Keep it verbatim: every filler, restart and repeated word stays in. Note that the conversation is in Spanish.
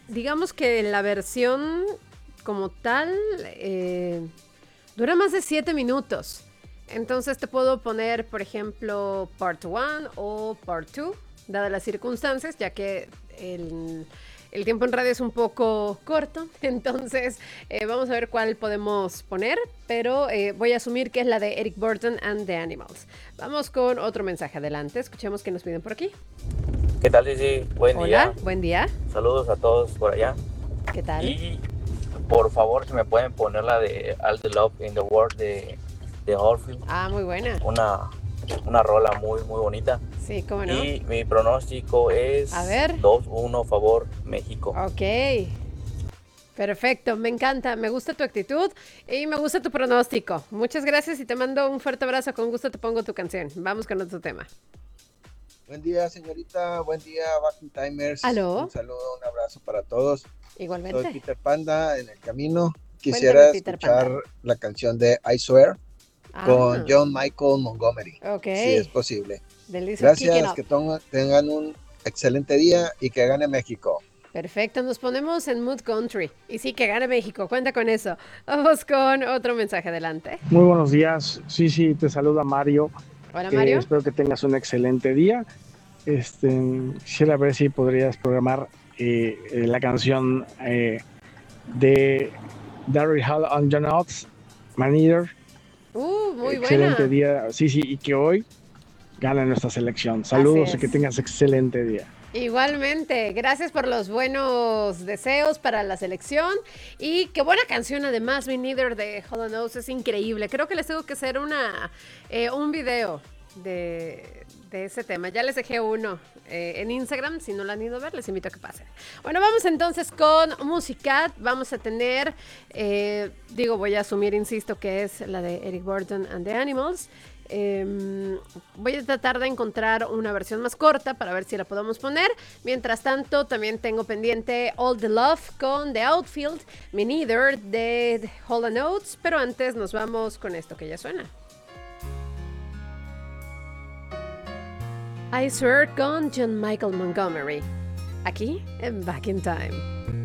digamos que la versión como tal eh, dura más de siete minutos. Entonces te puedo poner, por ejemplo, Part uno o Part dos, dadas las circunstancias, ya que el, el tiempo en radio es un poco corto. Entonces eh, vamos a ver cuál podemos poner, pero eh, voy a asumir que es la de Eric Burden and the Animals. Vamos con otro mensaje adelante. Escuchemos qué nos piden por aquí. ¿Qué tal, Cici? Buen Hola, día. buen día. Saludos a todos por allá. ¿Qué tal? Y por favor, si me pueden poner la de All the Love in the World de, de Oldfield. Ah, muy buena. Una, una rola muy, muy bonita. Sí, cómo no. Y mi pronóstico es A ver. dos uno favor México. Ok. Perfecto, me encanta, me gusta tu actitud y me gusta tu pronóstico. Muchas gracias y te mando un fuerte abrazo. Con gusto te pongo tu canción. Vamos con otro tema. Buen día, señorita. Buen día, Backing Timers. ¿Aló? Un saludo, un abrazo para todos. Igualmente. Soy Peter Panda en el camino. Quisiera Cuéntame, Peter escuchar Panda. la canción de I Swear Ah, con John Michael Montgomery, ok. si es posible. Delicioso. Kicking Gracias, up. que ton- tengan un excelente día y que gane México. Perfecto, nos ponemos en mood country. Y sí, que gane México, cuenta con eso. Vamos con otro mensaje adelante. Muy buenos días. Sí, sí, te saluda Mario. Hola, Que Mario. espero que tengas un excelente día. Este, quisiera ver si podrías programar eh, eh, la canción eh, de Daryl Hall on John Oates, Man Eater. Uh, muy Excelente buena. día. Sí, sí, y que hoy gane nuestra selección. Saludos Así y que es. tengas excelente día. Igualmente, gracias por los buenos deseos para la selección y qué buena canción además, Me Neither de Hall and Oates, es increíble. Creo que les tengo que hacer una eh, un video de, de ese tema. Ya les dejé uno eh, en Instagram, si no lo han ido a ver, les invito a que pasen. Bueno, vamos entonces con Musicat. Vamos a tener, eh, digo, voy a asumir, insisto, que es la de Eric Burden and the Animals. Eh, voy a tratar de encontrar una versión más corta para ver si la podemos poner. Mientras tanto, también tengo pendiente All the Love con The Outfield, Me Neither de Hall and Oates, pero antes nos vamos con esto que ya suena. I Swear con John Michael Montgomery, aquí en Back in Time.